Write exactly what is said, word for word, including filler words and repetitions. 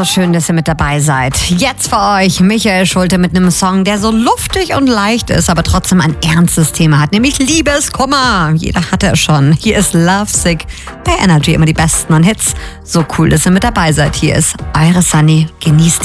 so schön, dass ihr mit dabei seid. Jetzt für euch Michael Schulte mit einem Song, der so luftig und leicht ist, aber trotzdem ein ernstes Thema hat, nämlich Liebeskummer. Jeder hatte es schon. Hier ist Lovesick bei Energy, immer die besten Hits. So cool, dass ihr mit dabei seid. Hier ist eure Sunny. Genießt